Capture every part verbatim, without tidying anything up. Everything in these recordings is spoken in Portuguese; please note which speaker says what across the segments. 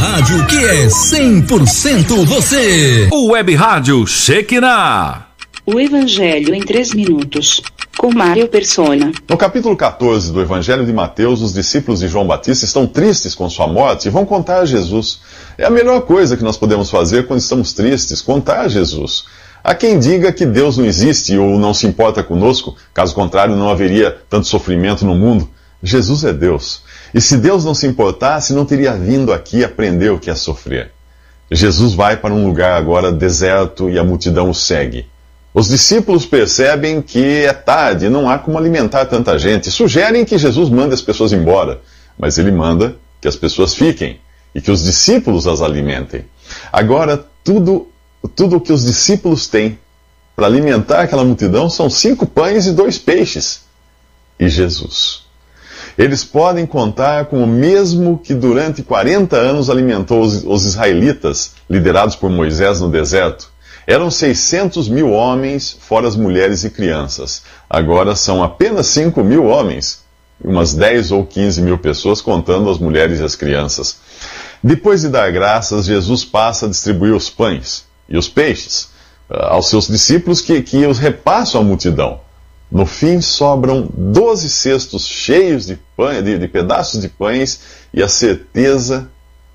Speaker 1: rádio que é cem por cento você.
Speaker 2: O Web Rádio Shekinah.
Speaker 3: O Evangelho em três minutos, com Mário Persona.
Speaker 4: No capítulo quatorze do Evangelho de Mateus, os discípulos de João Batista estão tristes com sua morte e vão contar a Jesus. É a melhor coisa que nós podemos fazer quando estamos tristes, contar a Jesus. Há quem diga que Deus não existe ou não se importa conosco, caso contrário não haveria tanto sofrimento no mundo. Jesus é Deus. E se Deus não se importasse, não teria vindo aqui aprender o que é sofrer. Jesus vai para um lugar agora deserto e a multidão o segue. Os discípulos percebem que é tarde, não há como alimentar tanta gente. Sugerem que Jesus mande as pessoas embora, mas ele manda que as pessoas fiquem e que os discípulos as alimentem. Agora, tudo, tudo o que os discípulos têm para alimentar aquela multidão são cinco pães e dois peixes. E Jesus. Eles podem contar com o mesmo que durante quarenta anos alimentou os, os israelitas, liderados por Moisés no deserto. Eram seiscentos mil homens, fora as mulheres e crianças. Agora são apenas cinco mil homens, umas dez ou quinze mil pessoas, contando as mulheres e as crianças. Depois de dar graças, Jesus passa a distribuir os pães e os peixes uh, aos seus discípulos, que, que os repassam à multidão. No fim, sobram doze cestos cheios de, pão, de, de pedaços de pães e a certeza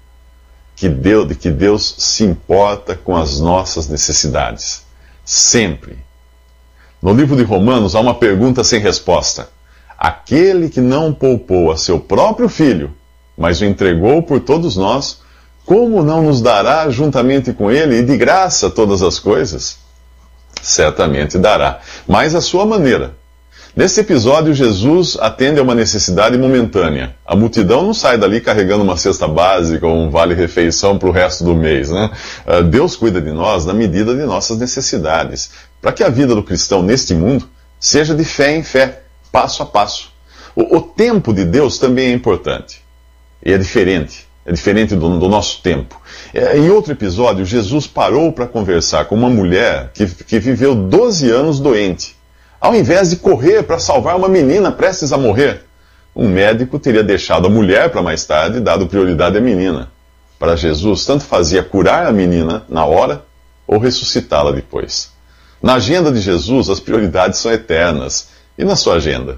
Speaker 4: que Deus, de que Deus se importa com as nossas necessidades. Sempre. No livro de Romanos há uma pergunta sem resposta. Aquele que não poupou a seu próprio filho, mas o entregou por todos nós, como não nos dará juntamente com ele e de graça todas as coisas? Certamente dará, mas à sua maneira. Nesse episódio, Jesus atende a uma necessidade momentânea. A multidão não sai dali carregando uma cesta básica ou um vale-refeição para o resto do mês, né? Deus cuida de nós na medida de nossas necessidades, para que a vida do cristão neste mundo seja de fé em fé, passo a passo. O, o tempo de Deus também é importante. E é diferente. É diferente do, do nosso tempo. É, em outro episódio, Jesus parou para conversar com uma mulher que, que viveu doze anos doente. Ao invés de correr para salvar uma menina prestes a morrer, um médico teria deixado a mulher para mais tarde e dado prioridade à menina. Para Jesus, tanto fazia curar a menina na hora ou ressuscitá-la depois. Na agenda de Jesus, as prioridades são eternas. E na sua agenda?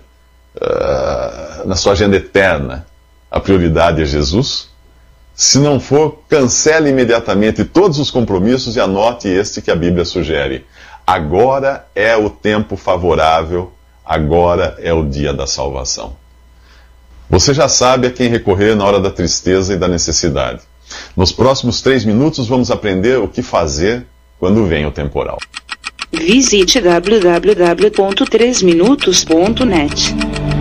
Speaker 4: Uh, na sua agenda eterna, a prioridade é Jesus? Se não for, cancele imediatamente todos os compromissos e anote este que a Bíblia sugere. Agora é o tempo favorável, agora é o dia da salvação. Você já sabe a quem recorrer na hora da tristeza e da necessidade. Nos próximos três minutos vamos aprender o que fazer quando vem o temporal.
Speaker 3: Visite w w w ponto três minutos ponto net.